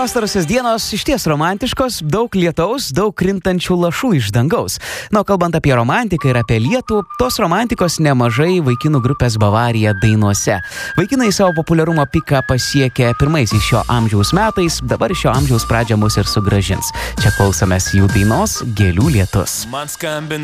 Pastarosios dienos išties romantiškos, daug lietaus, daug krintančių lašų iš dangaus. Na, kalbant apie romantiką ir apie lietų, tos romantikos nemažai vaikinų grupės Bavarija dainuose. Vaikinai savo populiarumo piką pasiekė pirmaisiais šio amžiaus metais, dabar šio amžiaus pradžia mus ir sugrąžins. Čia klausomės jų dainos Gėlių lietus. Man skambina